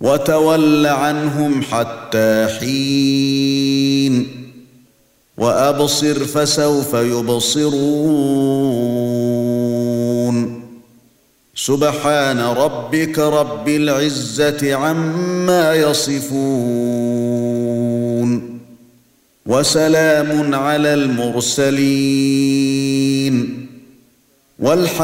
وتول عنهم حتى حين وأبصر فسوف يبصرون سبحان ربك رب العزة عما يصفون وسلام على المرسلين والحمد